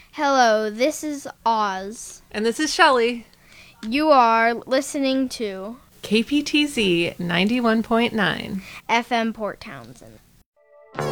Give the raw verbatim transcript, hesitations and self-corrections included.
Hello, this is Oz. And this is Shelley. You are listening to K P T Z ninety-one point nine F M Port Townsend.